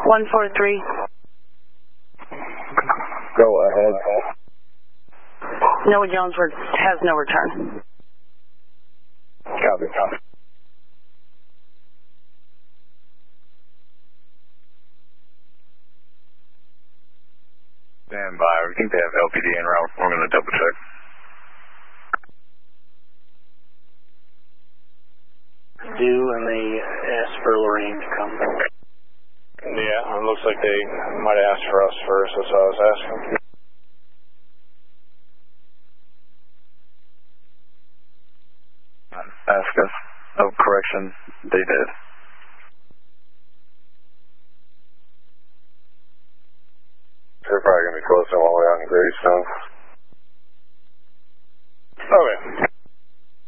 143. Go ahead. Noah Jones has no return. Copy. Stand by. We think they have LPD en route. We're going to double check. And they asked for Lorraine to come. Yeah, it looks like they might have asked for us first. That's what I was asking. Ask us. Oh, correction. They did. They're probably going to be closing all the way out in Greystone.